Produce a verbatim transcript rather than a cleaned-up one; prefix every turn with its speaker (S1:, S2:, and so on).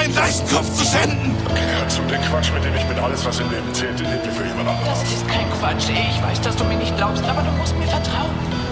S1: meinen Leichenkopf zu schänden.
S2: Okay, hör zu, den Quatsch, mit dem ich bin, alles, was im Leben zählt, den nimmt ihr für jemand anderes.
S3: Das ist kein Quatsch. Ich weiß, dass du mir nicht glaubst, aber du musst mir vertrauen.